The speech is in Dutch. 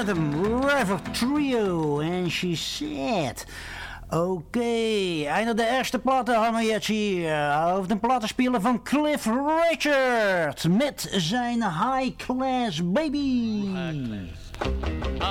Rhythm River Trio en She Said. Oké, einde de eerste platen gaan we jetzt hier. Over de plattenspeler van Cliff Richard met zijn High Class Baby. High class.